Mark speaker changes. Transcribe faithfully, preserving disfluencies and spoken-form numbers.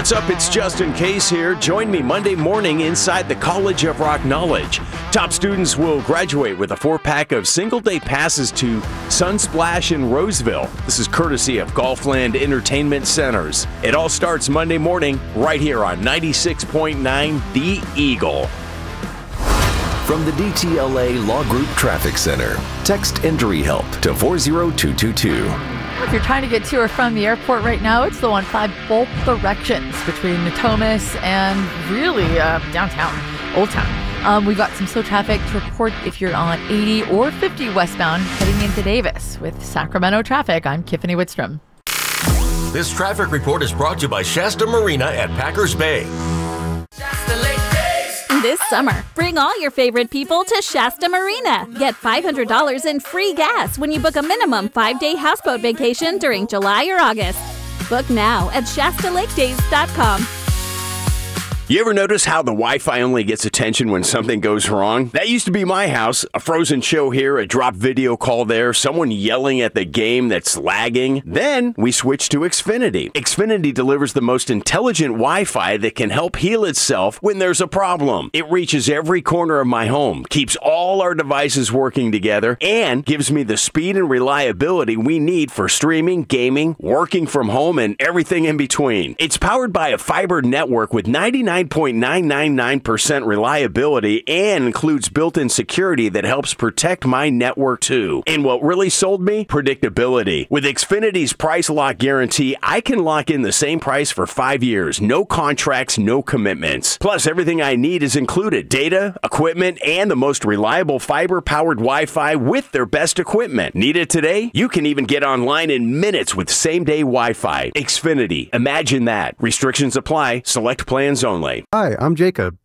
Speaker 1: What's up? It's Justin Case here. Join me Monday morning inside the College of Rock Knowledge. Top students will graduate with a four-pack of single-day passes to Sunsplash in Roseville. This is courtesy of Golfland Entertainment Centers. It all starts Monday morning right here on ninety-six point nine The Eagle.
Speaker 2: From the D T L A Law Group Traffic Center, text Injury Help to four zero two two two.
Speaker 3: If you're trying to get to or from the airport right now, it's the one five both directions between Natomas and really uh, downtown, Old Town. Um, we've got some slow traffic to report if you're on eighty or fifty westbound heading into Davis. With Sacramento traffic, I'm Tiffany Whitstrom.
Speaker 4: This traffic report is brought to you by Shasta Marina at Packers Bay.
Speaker 5: This summer, bring all your favorite people to Shasta Marina. Get five hundred dollars in free gas when you book a minimum five-day houseboat vacation during July or August. Book now at Shasta Lake Days dot com.
Speaker 1: You ever notice how the Wi-Fi only gets attention when something goes wrong? That used to be my house. A frozen show here, a dropped video call there, someone yelling at the game that's lagging. Then we switched to Xfinity. Xfinity delivers the most intelligent Wi-Fi that can help heal itself when there's a problem. It reaches every corner of my home, keeps all our devices working together, and gives me the speed and reliability we need for streaming, gaming, working from home, and everything in between. It's powered by a fiber network with ninety-nine point nine nine nine percent reliability and includes built-in security that helps protect my network too. And what really sold me? Predictability. With Xfinity's price lock guarantee, I can lock in the same price for five years. No contracts, no commitments. Plus, everything I need is included. Data, equipment, and the most reliable fiber-powered Wi-Fi with their best equipment. Need it today? You can even get online in minutes with same-day Wi-Fi. Xfinity. Imagine that. Restrictions apply. Select plans only.
Speaker 6: Hi, I'm Jacob.